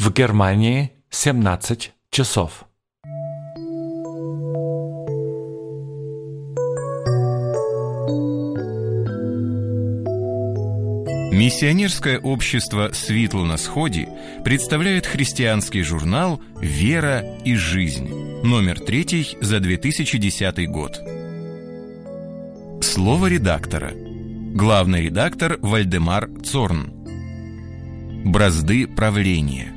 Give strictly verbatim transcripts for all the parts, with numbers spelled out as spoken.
В Германии семнадцать часов. Миссионерское общество «Світло на Сході» представляет христианский журнал «Вера и жизнь», номер третий за две тысячи десятый год. Слово редактора. Главный редактор Вальдемар Цорн. Бразды правления.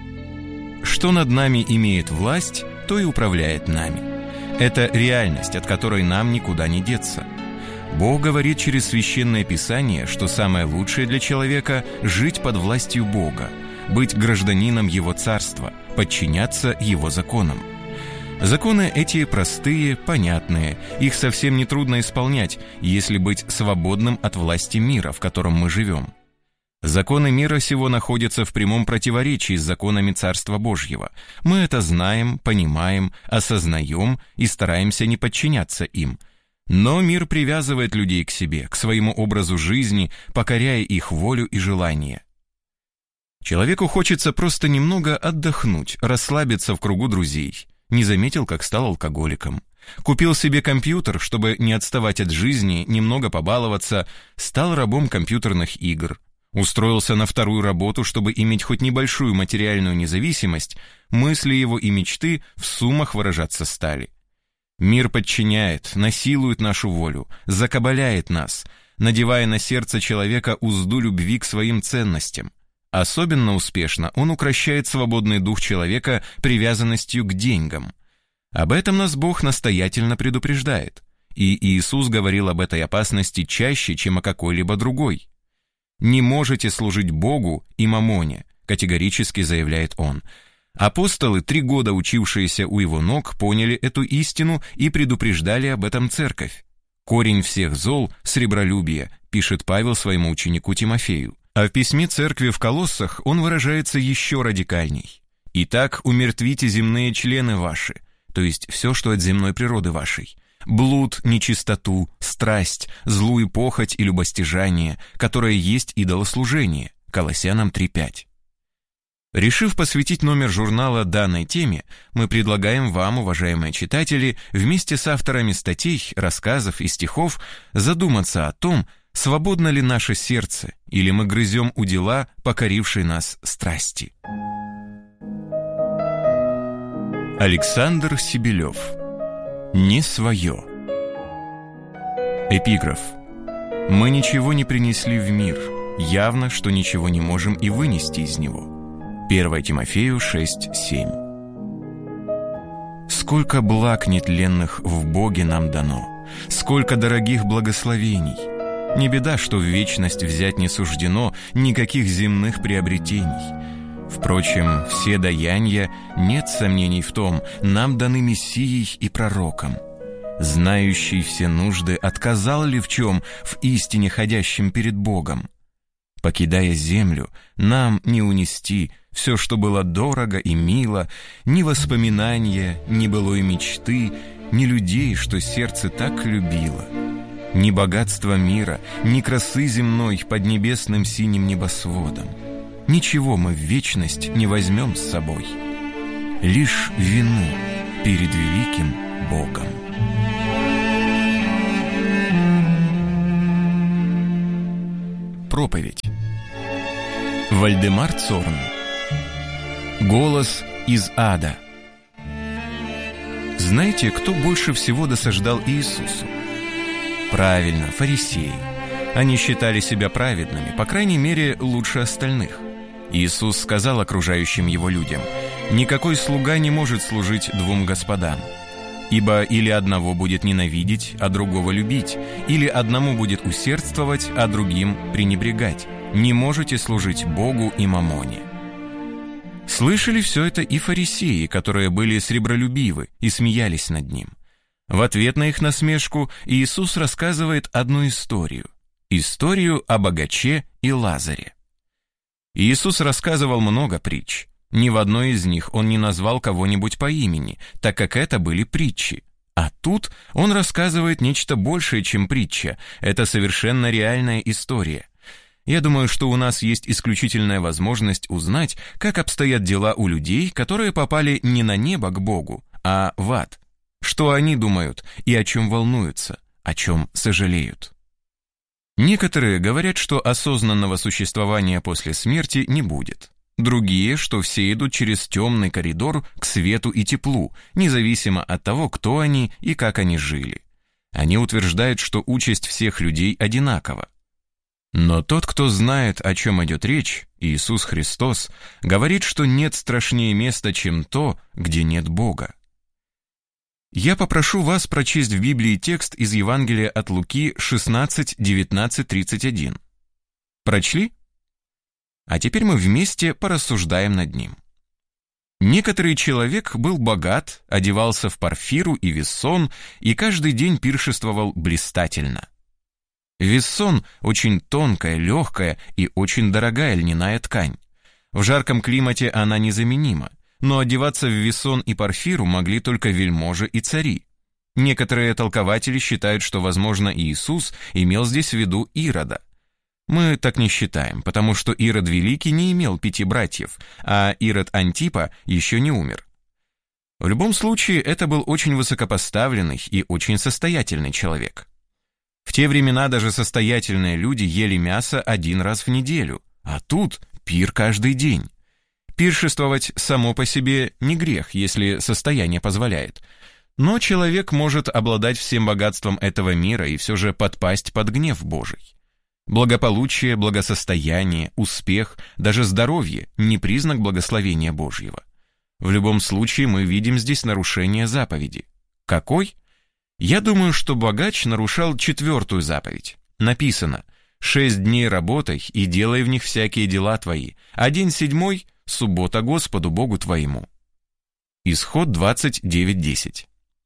Что над нами имеет власть, то и управляет нами. Это реальность, от которой нам никуда не деться. Бог говорит через Священное Писание, что самое лучшее для человека – жить под властью Бога, быть гражданином Его Царства, подчиняться Его законам. Законы эти простые, понятные, их совсем не трудно исполнять, если быть свободным от власти мира, в котором мы живем. Законы мира сего находятся в прямом противоречии с законами Царства Божьего. Мы это знаем, понимаем, осознаем и стараемся не подчиняться им. Но мир привязывает людей к себе, к своему образу жизни, покоряя их волю и желания. Человеку хочется просто немного отдохнуть, расслабиться в кругу друзей. Не заметил, как стал алкоголиком. Купил себе компьютер, чтобы не отставать от жизни, немного побаловаться, стал рабом компьютерных игр. Устроился на вторую работу, чтобы иметь хоть небольшую материальную независимость, мысли его и мечты в суммах выражаться стали. Мир подчиняет, насилует нашу волю, закабаляет нас, надевая на сердце человека узду любви к своим ценностям. Особенно успешно он укрощает свободный дух человека привязанностью к деньгам. Об этом нас Бог настоятельно предупреждает. И Иисус говорил об этой опасности чаще, чем о какой-либо другой. «Не можете служить Богу и мамоне», категорически заявляет он. Апостолы, три года учившиеся у его ног, поняли эту истину и предупреждали об этом церковь. «Корень всех зол – сребролюбие», пишет Павел своему ученику Тимофею. А в письме церкви в Колоссах он выражается еще радикальней. «Итак, умертвите земные члены ваши», то есть все, что от земной природы вашей. Блуд, нечистоту, страсть, злую похоть и любостяжание, которое есть идолослужение. Колоссянам три пять. Решив посвятить номер журнала данной теме, мы предлагаем вам, уважаемые читатели, вместе с авторами статей, рассказов и стихов задуматься о том, свободно ли наше сердце, или мы грызем удила, покорившей нас страсти. Александр Сибелев. Не свое. Эпиграф. Мы ничего не принесли в мир, явно, что ничего не можем и вынести из него. первое Тимофею шесть семь. Сколько благ нетленных в Боге нам дано, сколько дорогих благословений. Не беда, что в вечность взять не суждено никаких земных приобретений. Впрочем, все даяния, нет сомнений в том, нам даны Мессией и пророком. Знающий все нужды отказал ли в чем в истине ходящим перед Богом? Покидая землю, нам не унести все, что было дорого и мило, ни воспоминания, ни былой мечты, ни людей, что сердце так любило. Ни богатства мира, ни красы земной под небесным синим небосводом. Ничего мы в вечность не возьмем с собой. Лишь вину перед великим Богом. Проповедь. Вальдемар Цорн. Голос из ада. Знаете, кто больше всего досаждал Иисусу? Правильно, фарисеи. Они считали себя праведными, по крайней мере, лучше остальных. Иисус сказал окружающим его людям: «Никакой слуга не может служить двум господам. Ибо или одного будет ненавидеть, а другого любить, или одному будет усердствовать, а другим пренебрегать. Не можете служить Богу и мамоне». Слышали все это и фарисеи, которые были сребролюбивы и смеялись над ним. В ответ на их насмешку Иисус рассказывает одну историю. Историю о богаче и Лазаре. Иисус рассказывал много притч. Ни в одной из них он не назвал кого-нибудь по имени, так как это были притчи. А тут он рассказывает нечто большее, чем притча. Это совершенно реальная история. Я думаю, что у нас есть исключительная возможность узнать, как обстоят дела у людей, которые попали не на небо к Богу, а в ад. Что они думают и о чем волнуются, о чем сожалеют. Некоторые говорят, что осознанного существования после смерти не будет. Другие, что все идут через темный коридор к свету и теплу, независимо от того, кто они и как они жили. Они утверждают, что участь всех людей одинакова. Но тот, кто знает, о чем идет речь, Иисус Христос, говорит, что нет страшнее места, чем то, где нет Бога. Я попрошу вас прочесть в Библии текст из Евангелия от Луки шестнадцать, девятнадцать, тридцать один. Прочли? А теперь мы вместе порассуждаем над ним. Некоторый человек был богат, одевался в парфиру и вессон, и каждый день пиршествовал блистательно. Вессон – очень тонкая, легкая и очень дорогая льняная ткань. В жарком климате она незаменима, но одеваться в вессон и парфиру могли только вельможи и цари. Некоторые толкователи считают, что, возможно, Иисус имел здесь в виду Ирода. Мы так не считаем, потому что Ирод Великий не имел пяти братьев, а Ирод Антипа еще не умер. В любом случае, это был очень высокопоставленный и очень состоятельный человек. В те времена даже состоятельные люди ели мясо один раз в неделю, а тут пир каждый день. Пиршествовать само по себе не грех, если состояние позволяет. Но человек может обладать всем богатством этого мира и все же подпасть под гнев Божий. Благополучие, благосостояние, успех, даже здоровье – не признак благословения Божьего. В любом случае мы видим здесь нарушение заповеди. Какой? Я думаю, что богач нарушал четвертую заповедь. Написано: «Шесть дней работай и делай в них всякие дела твои, а день седьмой – суббота Господу Богу твоему». Исход двадцать девять десять.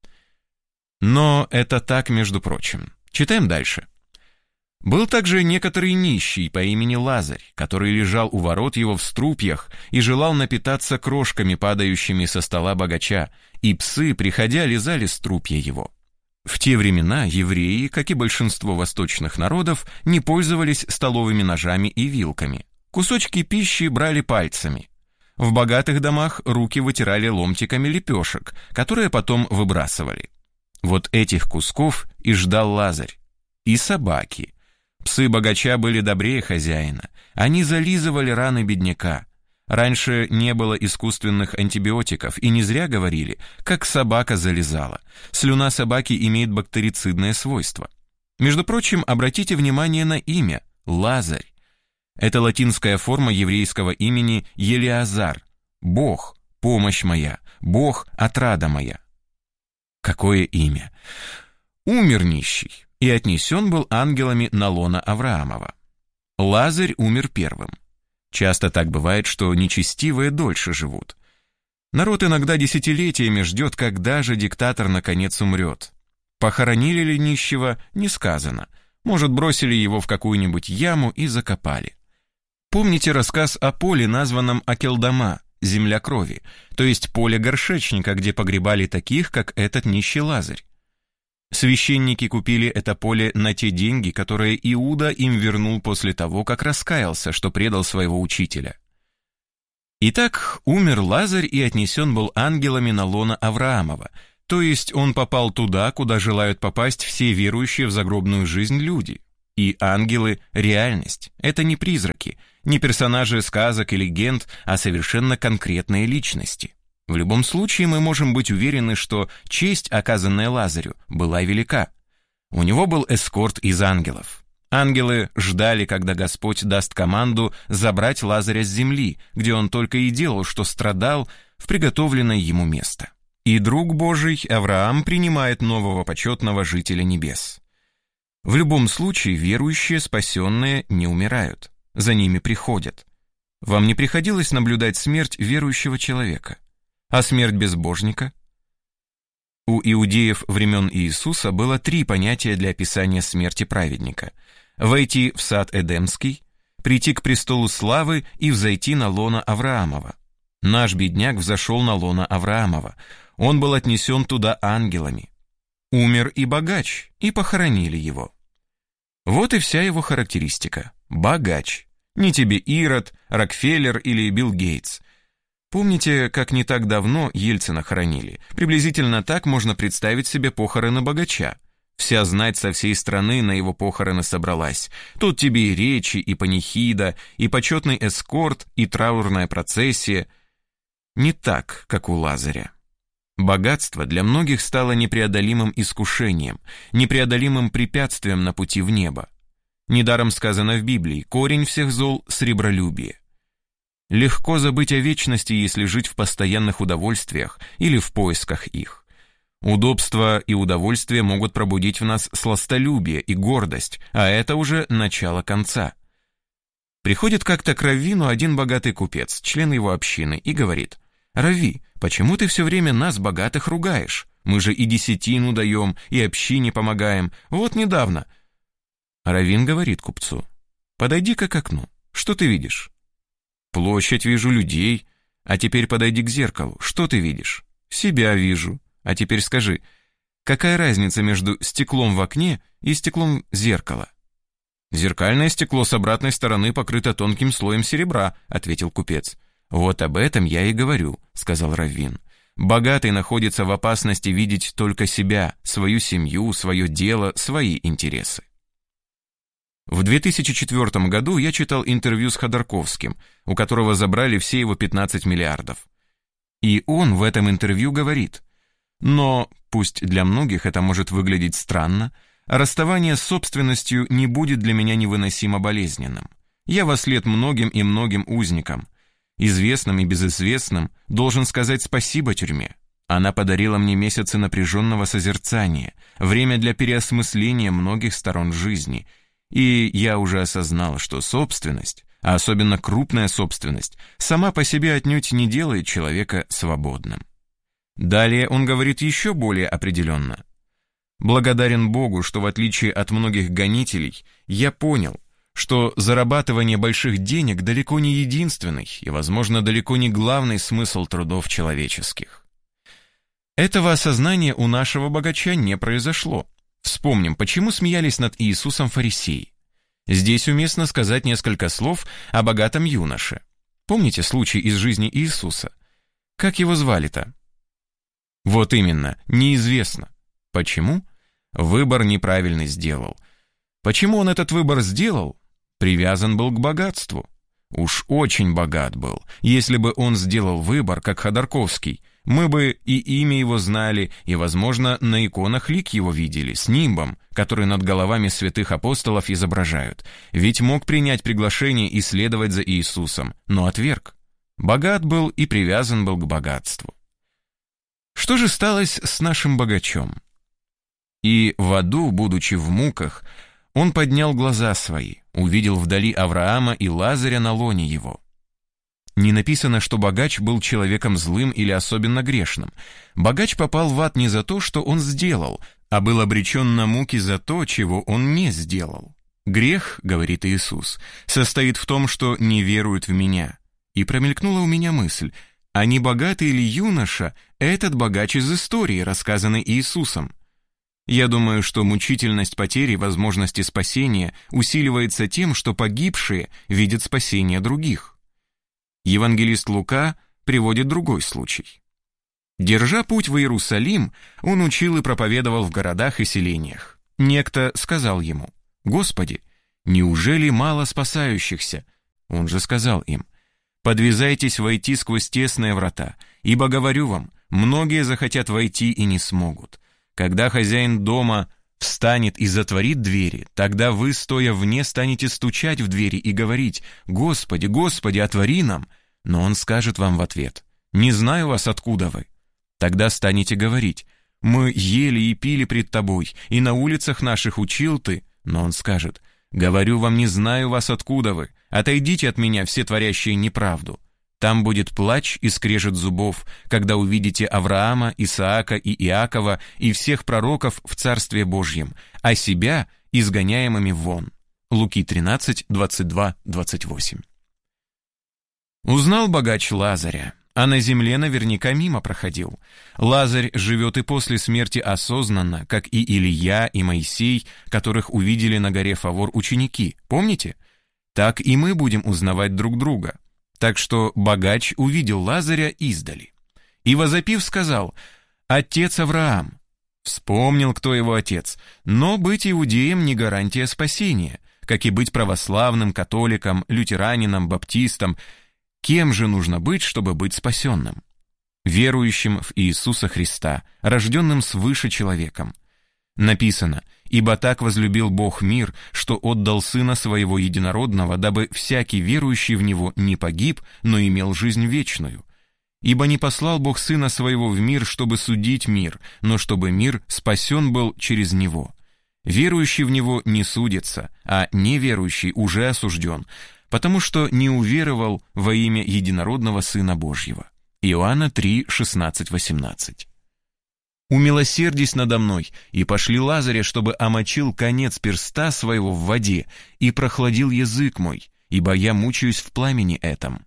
Но это так, между прочим. Читаем дальше. «Был также некоторый нищий по имени Лазарь, который лежал у ворот его в струпьях и желал напитаться крошками, падающими со стола богача, и псы, приходя, лизали струпья его». В те времена евреи, как и большинство восточных народов, не пользовались столовыми ножами и вилками. Кусочки пищи брали пальцами. В богатых домах руки вытирали ломтиками лепешек, которые потом выбрасывали. Вот этих кусков и ждал Лазарь. И собаки. Псы богача были добрее хозяина. Они зализывали раны бедняка. Раньше не было искусственных антибиотиков, и не зря говорили, как собака зализала. Слюна собаки имеет бактерицидное свойство. Между прочим, обратите внимание на имя – Лазарь. Это латинская форма еврейского имени Елиазар. Бог, помощь моя, Бог, отрада моя. Какое имя? Умер нищий, и отнесен был ангелами на лоно Авраамова. Лазарь умер первым. Часто так бывает, что нечестивые дольше живут. Народ иногда десятилетиями ждет, когда же диктатор наконец умрет. Похоронили ли нищего, не сказано. Может, бросили его в какую-нибудь яму и закопали. Помните рассказ о поле, названном Акелдама, земля крови, то есть поле горшечника, где погребали таких, как этот нищий Лазарь? Священники купили это поле на те деньги, которые Иуда им вернул после того, как раскаялся, что предал своего учителя. Итак, умер Лазарь и отнесен был ангелами на лоно Авраамова, то есть он попал туда, куда желают попасть все верующие в загробную жизнь люди. И ангелы – реальность, это не призраки, не персонажи сказок и легенд, а совершенно конкретные личности. В любом случае мы можем быть уверены, что честь, оказанная Лазарю, была велика. У него был эскорт из ангелов. Ангелы ждали, когда Господь даст команду забрать Лазаря с земли, где он только и делал, что страдал, в приготовленное ему место. И друг Божий, Авраам, принимает нового почетного жителя небес. В любом случае верующие, спасенные, не умирают. За ними приходят. Вам не приходилось наблюдать смерть верующего человека? А смерть безбожника? У иудеев времен Иисуса было три понятия для описания смерти праведника. Войти в сад Эдемский, прийти к престолу славы и взойти на лоно Авраамова. Наш бедняк взошел на лоно Авраамова. Он был отнесен туда ангелами. Умер и богач, и похоронили его. Вот и вся его характеристика. богач. Не тебе Ирод, Рокфеллер или Билл Гейтс. Помните, как не так давно Ельцина хоронили? Приблизительно так можно представить себе похороны богача. Вся знать со всей страны на его похороны собралась. Тут тебе и речи, и панихида, и почетный эскорт, и траурная процессия. Не так, как у Лазаря. Богатство для многих стало непреодолимым искушением, непреодолимым препятствием на пути в небо. Недаром сказано в Библии: корень всех зол — сребролюбие. Легко забыть о вечности, если жить в постоянных удовольствиях или в поисках их. Удобство и удовольствие могут пробудить в нас сластолюбие и гордость, а это уже начало конца. Приходит как-то к раввину один богатый купец, член его общины, и говорит: «Равви, почему ты все время нас, богатых, ругаешь? Мы же и десятину даем, и общине помогаем. Вот недавно». Раввин говорит купцу: «Подойди-ка к окну. Что ты видишь?» «Площадь вижу, людей. А теперь подойди к зеркалу. Что ты видишь?» «Себя вижу. А теперь скажи, какая разница между стеклом в окне и стеклом зеркала?» «Зеркальное стекло с обратной стороны покрыто тонким слоем серебра», — ответил купец. «Вот об этом я и говорю», — сказал раввин. «Богатый находится в опасности видеть только себя, свою семью, свое дело, свои интересы». В две тысячи четвёртом году я читал интервью с Ходорковским, у которого забрали все его пятнадцать миллиардов. И он в этом интервью говорит: «Но, пусть для многих это может выглядеть странно, расставание с собственностью не будет для меня невыносимо болезненным. Я вослед многим и многим узникам, известным и безызвестным, должен сказать спасибо тюрьме. Она подарила мне месяцы напряженного созерцания, время для переосмысления многих сторон жизни. И я уже осознал, что собственность, а особенно крупная собственность, сама по себе отнюдь не делает человека свободным». Далее он говорит еще более определенно: «Благодарен Богу, что в отличие от многих гонителей, я понял, что зарабатывание больших денег далеко не единственный и, возможно, далеко не главный смысл трудов человеческих». Этого осознания у нашего богача не произошло. Вспомним, почему смеялись над Иисусом фарисеи. Здесь уместно сказать несколько слов о богатом юноше. Помните случай из жизни Иисуса? Как его звали-то? Вот именно, неизвестно. Почему? Выбор неправильный сделал. Почему он этот выбор сделал? Привязан был к богатству. Уж очень богат был. Если бы он сделал выбор, как Ходорковский, мы бы и имя его знали, и, возможно, на иконах лик его видели, с нимбом, который над головами святых апостолов изображают. Ведь мог принять приглашение и следовать за Иисусом, но отверг. Богат был и привязан был к богатству. Что же сталось с нашим богачом? И в аду, будучи в муках, он поднял глаза свои, увидел вдали Авраама и Лазаря на лоне его. Не написано, что богач был человеком злым или особенно грешным. Богач попал в ад не за то, что он сделал, а был обречен на муки за то, чего он не сделал. «Грех, — говорит Иисус, — состоит в том, что не веруют в Меня». И промелькнула у меня мысль: а не богатый ли юноша этот богач из истории, рассказанной Иисусом? Я думаю, что мучительность потери возможности спасения усиливается тем, что погибшие видят спасение других. Евангелист Лука приводит другой случай. Держа путь в Иерусалим, он учил и проповедовал в городах и селениях. Некто сказал ему: «Господи, неужели мало спасающихся?» Он же сказал им: «Подвязайтесь войти сквозь тесные врата, ибо, говорю вам, многие захотят войти и не смогут. Когда хозяин дома встанет и затворит двери, тогда вы, стоя вне, станете стучать в двери и говорить: «Господи, Господи, отвори нам!» Но он скажет вам в ответ: «Не знаю вас, откуда вы». Тогда станете говорить: «Мы ели и пили пред тобой, и на улицах наших учил ты». Но он скажет: «Говорю вам, не знаю вас, откуда вы. Отойдите от меня, все творящие неправду». Там будет плач и скрежет зубов, когда увидите Авраама, Исаака и Иакова и всех пророков в Царстве Божьем, а себя изгоняемыми вон. Луки тринадцать, двадцать два, двадцать восемь. Узнал богач Лазаря, а на земле наверняка мимо проходил. Лазарь живет и после смерти осознанно, как и Илия и Моисей, которых увидели на горе Фавор ученики. Помните? так и мы будем узнавать друг друга. Так что богач увидел Лазаря издали. И, возопив, сказал: «Отец Авраам». Вспомнил, кто его отец, но быть иудеем не гарантия спасения, как и быть православным, католиком, лютеранином, баптистом. Кем же нужно быть, чтобы быть спасенным? Верующим в Иисуса Христа, рожденным свыше человеком. Написано: «Ибо так возлюбил Бог мир, что отдал Сына Своего Единородного, дабы всякий верующий в Него не погиб, но имел жизнь вечную. Ибо не послал Бог Сына Своего в мир, чтобы судить мир, но чтобы мир спасен был через Него. Верующий в Него не судится, а неверующий уже осужден, потому что не уверовал во имя Единородного Сына Божьего». Иоанна три, шестнадцать, восемнадцать. «Умилосердись надо мной, и пошли Лазаря, чтобы омочил конец перста своего в воде, и прохладил язык мой, ибо я мучаюсь в пламени этом».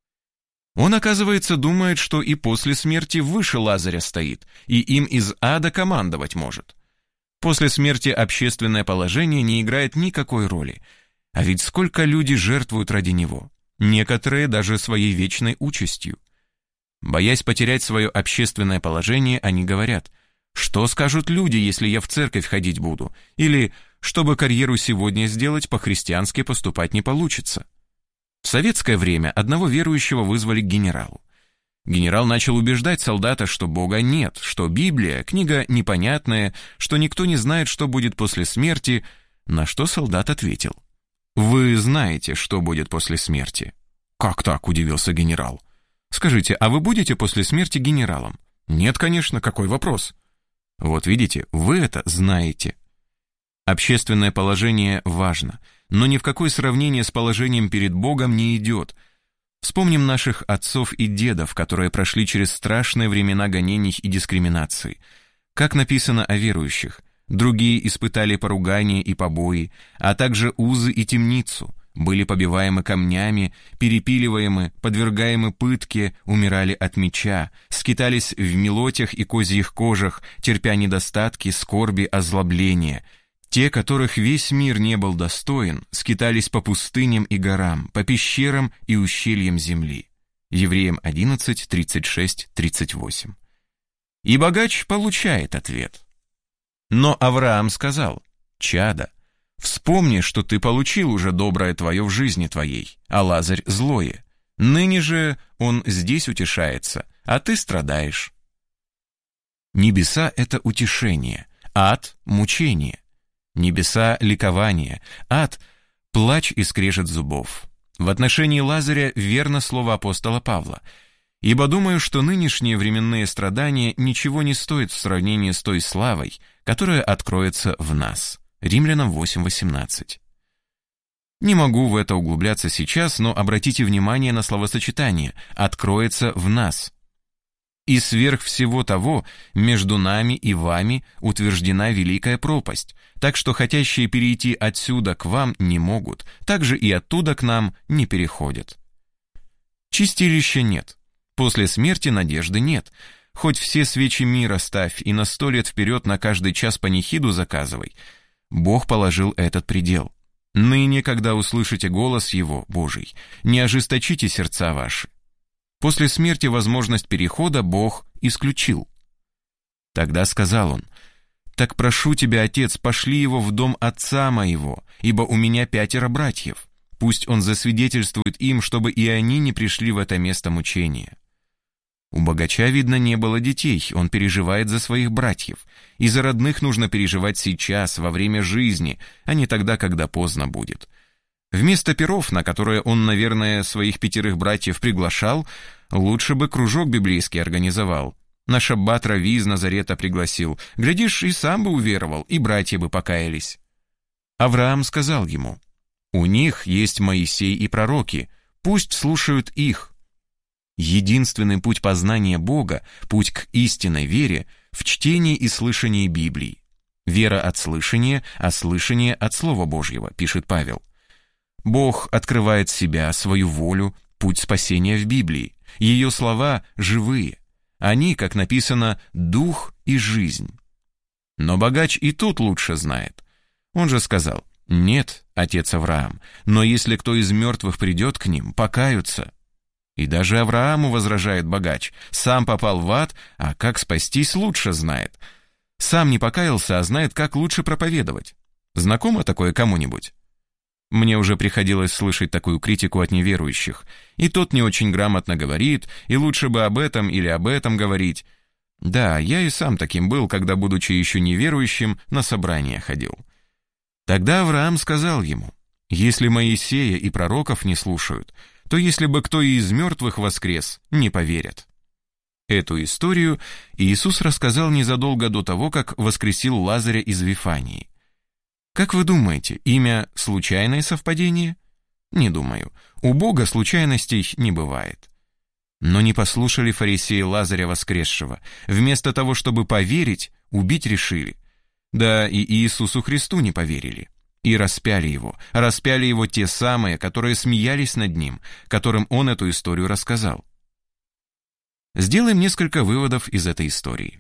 Он, оказывается, думает, что и после смерти выше Лазаря стоит, и им из ада командовать может. После смерти общественное положение не играет никакой роли, а ведь сколько люди жертвуют ради него, некоторые даже своей вечной участью. Боясь потерять свое общественное положение, они говорят: «Что скажут люди, если я в церковь ходить буду?» Или «Чтобы карьеру сегодня сделать, по-христиански поступать не получится». В советское время одного верующего вызвали к генералу. Генерал начал убеждать солдата, что Бога нет, что Библия — книга непонятная, что никто не знает, что будет после смерти, на что солдат ответил: «Вы знаете, что будет после смерти». «Как так?» — удивился генерал. «Скажите, а вы будете после смерти генералом?» «Нет, конечно, какой вопрос?» «Вот видите, вы это знаете». Общественное положение важно, но ни в какое сравнение с положением перед Богом не идет. Вспомним наших отцов и дедов, которые прошли через страшные времена гонений и дискриминации. Как написано о верующих: «Другие испытали поругание и побои, а также узы и темницу, были побиваемы камнями, перепиливаемы, подвергаемы пытке, умирали от меча, скитались в мелотях и козьих кожах, терпя недостатки, скорби, озлобления. Те, которых весь мир не был достоин, скитались по пустыням и горам, по пещерам и ущельям земли». Евреям одиннадцать, тридцать шесть, тридцать восемь. И богач получает ответ. Но Авраам сказал: «Чадо, вспомни, что ты получил уже доброе твое в жизни твоей, а Лазарь злое. Ныне же он здесь утешается, а ты страдаешь». Небеса — это утешение, ад — мучение. Небеса — ликование, ад — плач и скрежет зубов. В отношении Лазаря верно слово апостола Павла: «Ибо думаю, что нынешние временные страдания ничего не стоят в сравнении с той славой, которая откроется в нас». Римлянам восемь, восемнадцать. Не могу в это углубляться сейчас, но обратите внимание на словосочетание «откроется в нас». И сверх всего того, между нами и вами утверждена великая пропасть, так что хотящие перейти отсюда к вам не могут, так же и оттуда к нам не переходят. Чистилища нет. После смерти надежды нет. Хоть все свечи мира ставь и на сто лет вперед на каждый час панихиду заказывай. Бог положил этот предел. Ныне, когда услышите голос Его, Божий, не ожесточите сердца ваши. После смерти возможность перехода Бог исключил. Тогда сказал он: «Так прошу тебя, отец, пошли его в дом отца моего, ибо у меня пятеро братьев. Пусть он засвидетельствует им, чтобы и они не пришли в это место мучения». У богача, видно, не было детей, он переживает за своих братьев. И за родных нужно переживать сейчас, во время жизни, а не тогда, когда поздно будет. Вместо перов, на которые он, наверное, своих пятерых братьев приглашал, лучше бы кружок библейский организовал. На шаббат рави из Назарета пригласил. Глядишь, и сам бы уверовал, и братья бы покаялись. Авраам сказал ему: «У них есть Моисей и пророки, пусть слушают их». Единственный путь познания Бога, путь к истинной вере, в чтении и слышании Библии. «Вера от слышания, а слышание от Слова Божьего», пишет Павел. Бог открывает себя, свою волю, путь спасения в Библии. Ее слова живые. Они, как написано, дух и жизнь. Но богач и тут лучше знает. Он же сказал: «Нет, отец Авраам, но если кто из мертвых придет к ним, покаются». И даже Аврааму возражает богач: сам попал в ад, а как спастись лучше знает. Сам не покаялся, а знает, как лучше проповедовать. Знакомо такое кому-нибудь? Мне уже приходилось слышать такую критику от неверующих. И тот не очень грамотно говорит, и лучше бы об этом или об этом говорить. Да, я и сам таким был, когда, будучи еще неверующим, на собрания ходил. Тогда Авраам сказал ему: «Если Моисея и пророков не слушают, то если бы кто и из мертвых воскрес, не поверят». Эту историю Иисус рассказал незадолго до того, как воскресил Лазаря из Вифании. Как вы думаете, имя — случайное совпадение? Не думаю. У Бога случайностей не бывает. Но не послушали фарисеи Лазаря воскресшего. Вместо того, чтобы поверить, убить решили. Да и Иисусу Христу не поверили. И распяли его. Распяли его те самые, которые смеялись над ним, которым он эту историю рассказал. Сделаем несколько выводов из этой истории.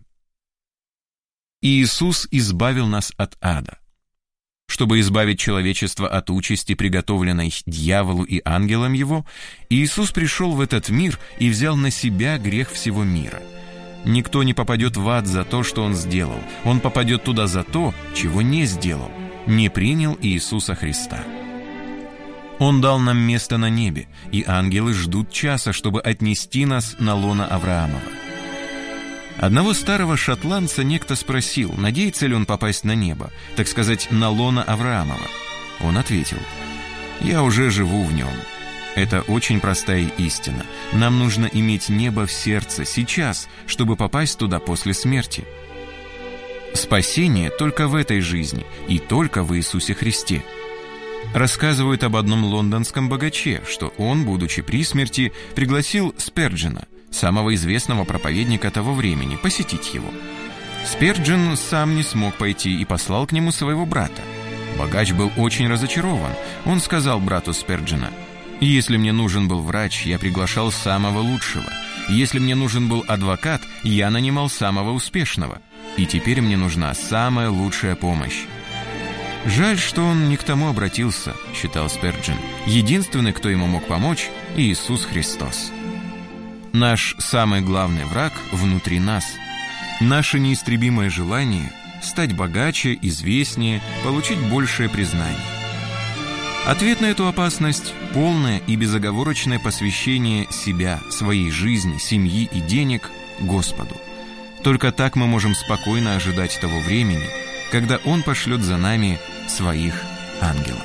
Иисус избавил нас от ада. Чтобы избавить человечество от участи, приготовленной дьяволу и ангелам его, Иисус пришел в этот мир и взял на себя грех всего мира. Никто не попадет в ад за то, что он сделал. Он попадет туда за то, чего не сделал. Не принял Иисуса Христа. Он дал нам место на небе, и ангелы ждут часа, чтобы отнести нас на лоно Авраамова. Одного старого шотландца некто спросил, надеется ли он попасть на небо, так сказать, на лоно Авраамова. Он ответил: «Я уже живу в нем». Это очень простая истина. Нам нужно иметь небо в сердце сейчас, чтобы попасть туда после смерти. Спасение только в этой жизни и только в Иисусе Христе. Рассказывают об одном лондонском богаче, что он, будучи при смерти, пригласил Сперджена, самого известного проповедника того времени, посетить его. Сперджен сам не смог пойти и послал к нему своего брата. Богач был очень разочарован. Он сказал брату Сперджена: «Если мне нужен был врач, я приглашал самого лучшего. Если мне нужен был адвокат, я нанимал самого успешного. И теперь мне нужна самая лучшая помощь». «Жаль, что он не к тому обратился», — считал Сперджен. «Единственный, кто ему мог помочь — Иисус Христос». Наш самый главный враг внутри нас. Наше неистребимое желание стать богаче, известнее, получить большее признание. Ответ на эту опасность — полное и безоговорочное посвящение себя, своей жизни, семьи и денег Господу. Только так мы можем спокойно ожидать того времени, когда Он пошлет за нами своих ангелов.